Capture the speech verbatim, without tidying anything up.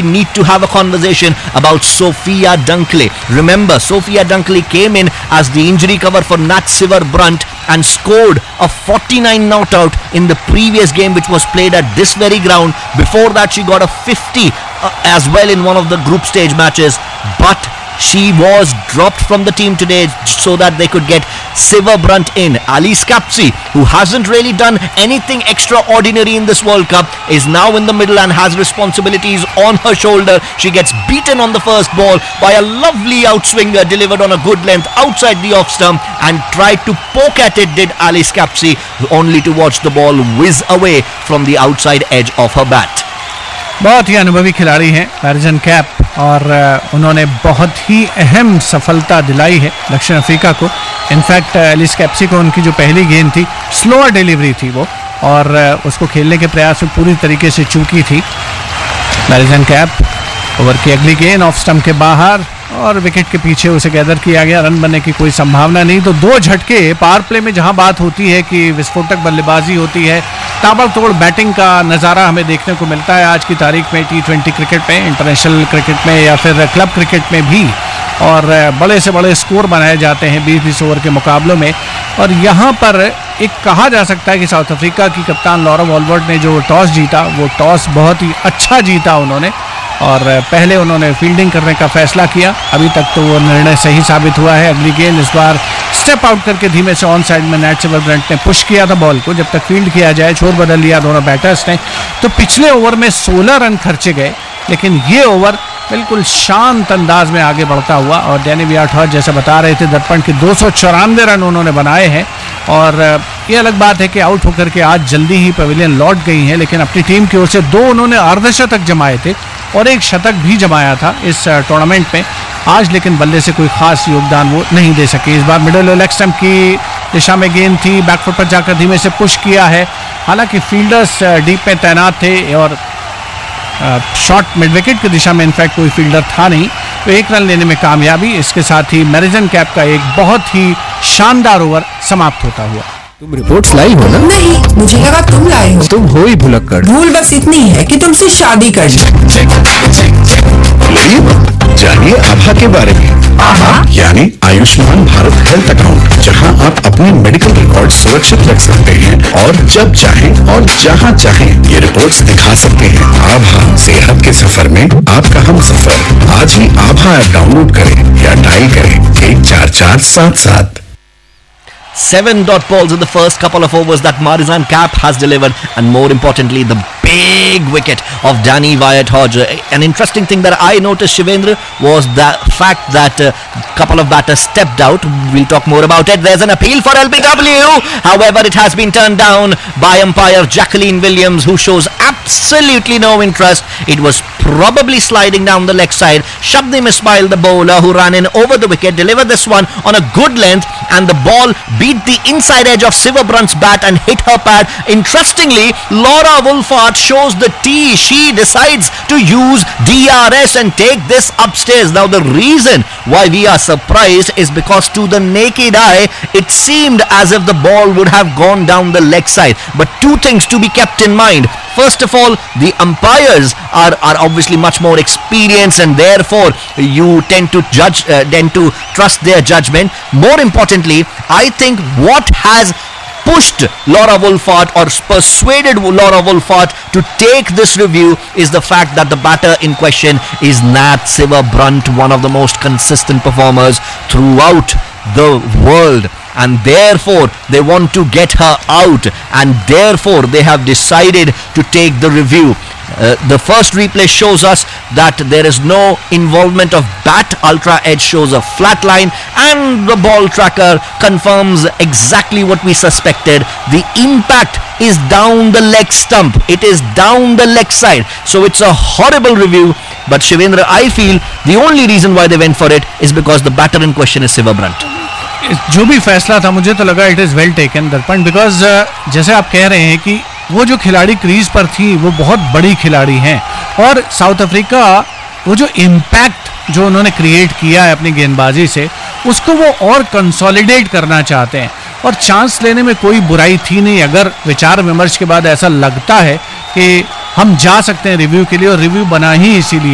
need to have a conversation about Sophia Dunkley. Remember, Sophia Dunkley came in as the injury cover for Nat Sciver-Brunt and scored a forty-nine not out in the previous game, which was played at this very ground. Before that, she got a fifty uh, as well in one of the group stage matches, but she was dropped from the team today so that they could get Sciver-Brunt in. Ali Skapsi, who hasn't really done anything extraordinary in this World Cup, is now in the middle and has responsibilities on her shoulder. She gets beaten on the first ball by a lovely outswinger delivered on a good length outside the off stump, and tried to poke at it did Ali Skapsi, only to watch the ball whiz away from the outside edge of her bat. बहुत ही अनुभवी खिलाड़ी हैं मैरिजन cap, और उन्होंने बहुत ही अहम सफलता दिलाई है दक्षिण अफ्रीका को. इनफैक्ट एलिस कैप्सी को उनकी जो पहली गेंद थी, स्लोअर डिलीवरी थी वो, और उसको खेलने के प्रयास में पूरी तरीके से चूकी थी मैरिजन कैप. ओवर की अगली गेंद ऑफ स्टंप के बाहर और विकेट के पीछे उसे गैदर किया गया. रन बनने की कोई संभावना नहीं. तो दो झटके पावर प्ले में, जहां बात होती है कि विस्फोटक बल्लेबाजी होती है, ताबड़तोड़ बैटिंग का नज़ारा हमें देखने को मिलता है आज की तारीख में टी ट्वेंटी क्रिकेट में, इंटरनेशनल क्रिकेट में या फिर क्लब क्रिकेट में भी, और बड़े से बड़े स्कोर बनाए जाते हैं बीस बीस ओवर के मुकाबलों में. और यहाँ पर एक कहा जा सकता है कि साउथ अफ्रीका की कप्तान लॉरा वॉलवर्ट ने जो टॉस जीता, वो टॉस बहुत ही अच्छा जीता उन्होंने, और पहले उन्होंने फील्डिंग करने का फैसला किया. अभी तक तो वो निर्णय सही साबित हुआ है. अगली गेंद इस बार स्टेप आउट करके धीमे से ऑन साइड में नैट सिवर-ब्रंट ने पुश किया था बॉल को. जब तक फील्ड किया जाए, छोर बदल लिया दोनों बैटर्स ने. तो पिछले ओवर में सोलह रन खर्चे गए, लेकिन ये ओवर बिल्कुल शांत अंदाज में आगे बढ़ता हुआ. और डैनी वियाट-हॉज जैसे बता रहे थे, दर्पण के दो सौ चौरानवे रन उन्होंने बनाए हैं. और ये अलग बात है कि आउट होकर के आज जल्दी ही पवेलियन लौट गई हैं, लेकिन अपनी टीम की ओर से दो उन्होंने अर्धशतक जमाए थे और एक शतक भी जमाया था इस टूर्नामेंट में आज, लेकिन बल्ले से कोई खास योगदान वो नहीं दे सके. इस बार मिडल लेग स्टंप की दिशा में गेंद थी, बैकफुट पर जाकर धीमे से पुश किया है. हालांकि फील्डर्स डीप में तैनात थे और शॉट मिड विकेट की दिशा में इनफैक्ट कोई फील्डर था नहीं, तो एक रन लेने में कामयाबी. इसके साथ ही मैरिजन कैप का एक बहुत ही शानदार ओवर समाप्त होता हुआ. तुम रिपोर्ट्स लाई हो ना? नहीं, मुझे लगा तुम लाए हो. तुम हो ही भुलक्कड़. भूल बस इतनी है कि तुमसे शादी कर ली. जानिए आभा के बारे में. आभा यानी आयुष्मान भारत हेल्थ अकाउंट, जहां आप अपने मेडिकल रिकॉर्ड सुरक्षित रख सकते हैं और जब चाहें और जहां चाहें ये रिपोर्ट्स दिखा सकते हैं. आभा, सेहत के सफर में आपका हम सफर. आज ही आभा ऐप डाउनलोड करें या डायल करें एक चार चार सात सात. Seven dot balls in the first couple of overs that Marizan Cap has delivered, and more importantly, the big wicket of Danny Wyatt-Hodge. An interesting thing that I noticed, Shivendra, was the fact that a uh, couple of batters stepped out. We'll talk more about it. There's an appeal for L B W. However, it has been turned down by umpire Jacqueline Williams, who shows absolutely no interest. It was probably sliding down the leg side. Shabnim Ismail, the bowler, who ran in over the wicket, delivered this one on a good length, and the ball beat the inside edge of Sciver-Brunt's bat and hit her pad. Interestingly, Laura Wolfart shows the tee. She decides to use D R S and take this upstairs. Now, the reason why we are surprised is because to the naked eye, it seemed as if the ball would have gone down the leg side. But two things to be kept in mind. First of all, the umpires are, are obviously much more experienced, and therefore you tend to judge, uh, tend to trust their judgment. More importantly, I think what has pushed Laura Wolfart or persuaded Laura Wolfart to take this review is the fact that the batter in question is Nat Sciver-Brunt, one of the most consistent performers throughout the world, and therefore they want to get her out, and therefore they have decided to take the review. Uh, the first replay shows us that there is no involvement of bat. Ultra Edge shows a flat line, and the ball tracker confirms exactly what we suspected. The impact is down the leg stump. It is down the leg side. So it's a horrible review. But Shivendra, I feel the only reason why they went for it is because the batter in question is Sciver-Brunt. जो भी फैसला था, मुझे तो लगा it is well taken दर्पण, because जैसे आप कह रहे हैं कि वो जो खिलाड़ी क्रीज पर थी वो बहुत बड़ी खिलाड़ी हैं, और साउथ अफ्रीका वो जो इम्पैक्ट जो उन्होंने क्रिएट किया है अपनी गेंदबाजी से, उसको वो और कंसोलिडेट करना चाहते हैं, और चांस लेने में कोई बुराई थी नहीं. अगर विचार विमर्श के बाद ऐसा लगता है कि हम जा सकते हैं रिव्यू के लिए, और रिव्यू बना ही इसीलिए